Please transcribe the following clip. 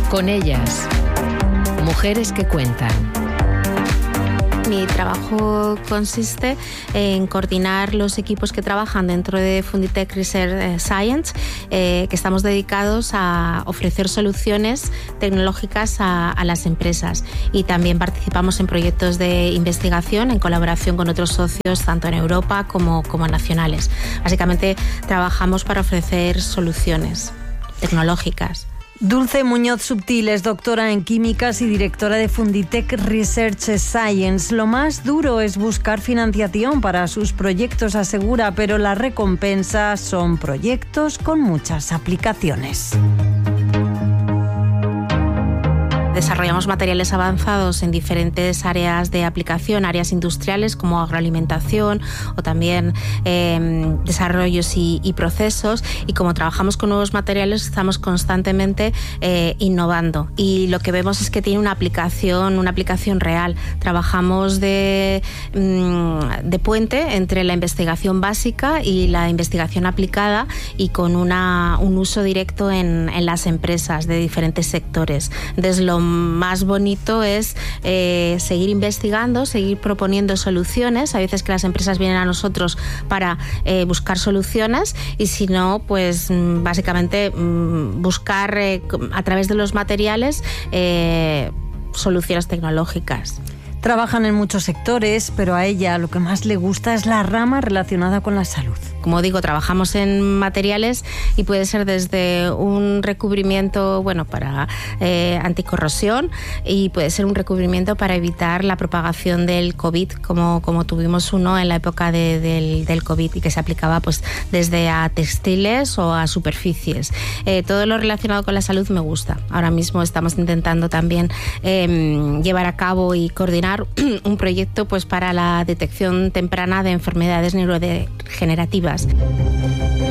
Con ellas, mujeres que cuentan. Mi trabajo consiste en coordinar los equipos que trabajan dentro de Funditech Research Science, que estamos dedicados a ofrecer soluciones tecnológicas a las empresas, y también participamos en proyectos de investigación en colaboración con otros socios tanto en Europa como nacionales. Básicamente trabajamos para ofrecer soluciones tecnológicas. Dulce Muñoz Subtil es doctora en químicas y directora de Funditech Research Science. Lo más duro es buscar financiación para sus proyectos, asegura, pero la recompensa son proyectos con muchas aplicaciones. Desarrollamos materiales avanzados en diferentes áreas de aplicación, áreas industriales como agroalimentación o también desarrollos y procesos, y como trabajamos con nuevos materiales estamos constantemente innovando, y lo que vemos es que tiene una aplicación real. Trabajamos de puente entre la investigación básica y la investigación aplicada, y con un uso directo en las empresas de diferentes sectores. Entonces, lo más bonito es seguir investigando, seguir proponiendo soluciones. A veces que las empresas vienen a nosotros para buscar soluciones, y si no, pues básicamente buscar a través de los materiales soluciones tecnológicas. Trabajan en muchos sectores, pero a ella lo que más le gusta es la rama relacionada con la salud. Como digo, trabajamos en materiales y puede ser desde un recubrimiento para anticorrosión, y puede ser un recubrimiento para evitar la propagación del COVID, como tuvimos uno en la época del COVID, y que se aplicaba pues desde a textiles o a superficies. Todo lo relacionado con la salud me gusta. Ahora mismo estamos intentando también llevar a cabo y coordinar un proyecto pues para la detección temprana de enfermedades neurodegenerativas.